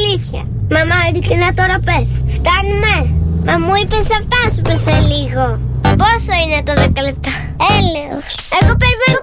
αλήθεια. Μαμά, ειλικρινά τώρα πες. Φτάνουμε. Μα μου είπες θα φτάσουμε σε λίγο. Πόσο είναι το 10 λεπτά? Έλεος. Εγώ περιμένω